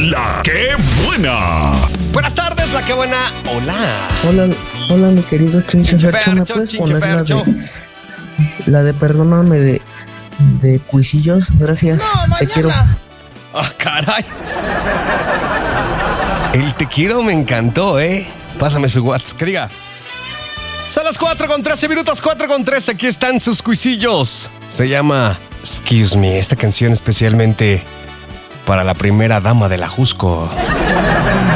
La que buena. Buenas tardes, la que buena. Hola, mi querido Chinchefercho. ¿Me puedes poner la de perdóname de Cuisillos? Gracias. No, te quiero. Ah, caray. El te quiero me encantó, ¿eh? Pásame su WhatsApp, que diga. Son las 4:13 minutos, 4:13. Aquí están sus Cuisillos. Se llama Excuse Me. Esta canción especialmente para la primera dama de la Jusco.